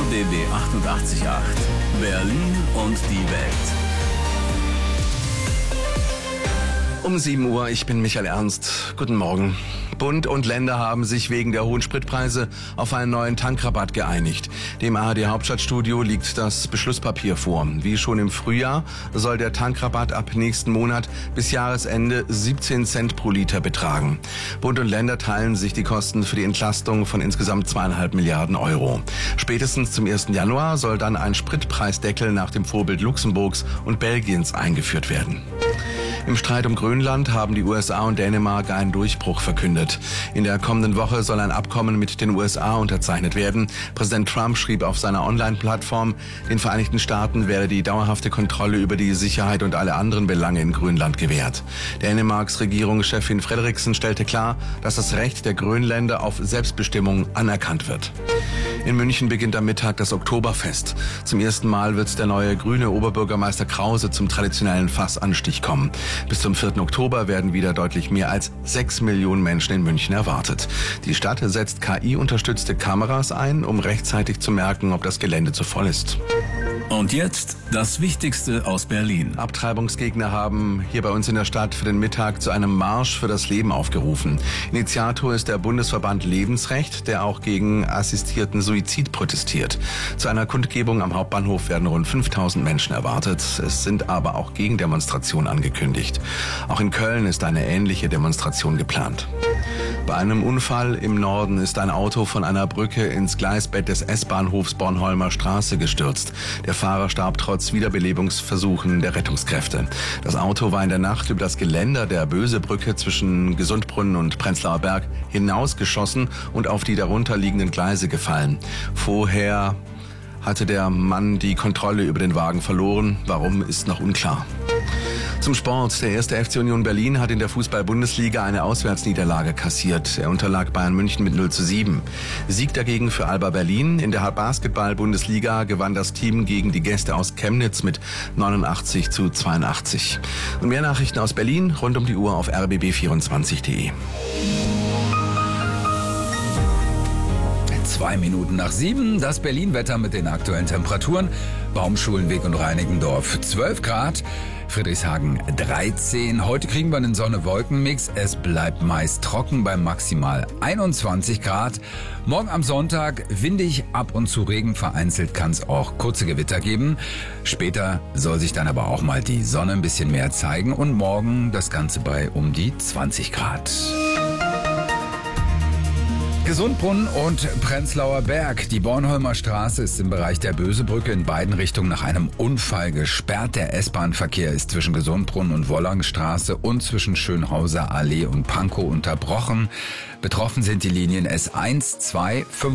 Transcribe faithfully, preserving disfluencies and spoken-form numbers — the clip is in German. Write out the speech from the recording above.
D B achtundachtzig Komma acht. Berlin und die Welt. Um sieben Uhr, ich bin Michael Ernst. Guten Morgen. Bund und Länder haben sich wegen der hohen Spritpreise auf einen neuen Tankrabatt geeinigt. Dem A R D-Hauptstadtstudio liegt das Beschlusspapier vor. Wie schon im Frühjahr soll der Tankrabatt ab nächsten Monat bis Jahresende siebzehn Cent pro Liter betragen. Bund und Länder teilen sich die Kosten für die Entlastung von insgesamt zweieinhalb Milliarden Euro. Spätestens zum ersten Januar soll dann ein Spritpreisdeckel nach dem Vorbild Luxemburgs und Belgiens eingeführt werden. Im Streit um Grönland haben die U S A und Dänemark einen Durchbruch verkündet. In der kommenden Woche soll ein Abkommen mit den U S A unterzeichnet werden. Präsident Trump schrieb auf seiner Online-Plattform, den Vereinigten Staaten werde die dauerhafte Kontrolle über die Sicherheit und alle anderen Belange in Grönland gewährt. Dänemarks Regierungschefin Frederiksen stellte klar, dass das Recht der Grönländer auf Selbstbestimmung anerkannt wird. In München beginnt am Mittag das Oktoberfest. Zum ersten Mal wird der neue grüne Oberbürgermeister Krause zum traditionellen Fassanstich kommen. Bis zum vierten Oktober werden wieder deutlich mehr als sechs Millionen Menschen in München erwartet. Die Stadt setzt K I-unterstützte Kameras ein, um rechtzeitig zu merken, ob das Gelände zu voll ist. Und jetzt das Wichtigste aus Berlin. Abtreibungsgegner haben hier bei uns in der Stadt für den Mittag zu einem Marsch für das Leben aufgerufen. Initiator ist der Bundesverband Lebensrecht, der auch gegen assistierten Suizid protestiert. Zu einer Kundgebung am Hauptbahnhof werden rund fünftausend Menschen erwartet. Es sind aber auch Gegendemonstrationen angekündigt. Auch in Köln ist eine ähnliche Demonstration geplant. Bei einem Unfall im Norden ist ein Auto von einer Brücke ins Gleisbett des S-Bahnhofs Bornholmer Straße gestürzt. Der Fahrer starb trotz Wiederbelebungsversuchen der Rettungskräfte. Das Auto war in der Nacht über das Geländer der Bösebrücke zwischen Gesundbrunnen und Prenzlauer Berg hinausgeschossen und auf die darunter liegenden Gleise gefallen. Vorher hatte der Mann die Kontrolle über den Wagen verloren. Warum, ist noch unklar. Zum Sport. Der erste F C Union Berlin hat in der Fußball-Bundesliga eine Auswärtsniederlage kassiert. Er unterlag Bayern München mit null zu sieben. Sieg dagegen für Alba Berlin. In der Basketball-Bundesliga gewann das Team gegen die Gäste aus Chemnitz mit neunundachtzig zu zweiundachtzig. Und mehr Nachrichten aus Berlin rund um die Uhr auf r b b vierundzwanzig punkt d e. Zwei Minuten nach sieben, das Berlin-Wetter mit den aktuellen Temperaturen. Baumschulenweg und Reinickendorf zwölf Grad, Friedrichshagen dreizehn. Heute kriegen wir einen Sonne-Wolken-Mix. Es bleibt meist trocken bei maximal einundzwanzig Grad. Morgen am Sonntag windig, ab und zu Regen. Vereinzelt kann es auch kurze Gewitter geben. Später soll sich dann aber auch mal die Sonne ein bisschen mehr zeigen. Und morgen das Ganze bei um die zwanzig Grad. Gesundbrunnen und Prenzlauer Berg. Die Bornholmer Straße ist im Bereich der Bösebrücke in beiden Richtungen nach einem Unfall gesperrt. Der S-Bahn-Verkehr ist zwischen Gesundbrunnen und Wollangstraße und zwischen Schönhauser Allee und Pankow unterbrochen. Betroffen sind die Linien S eins, zwei, fünf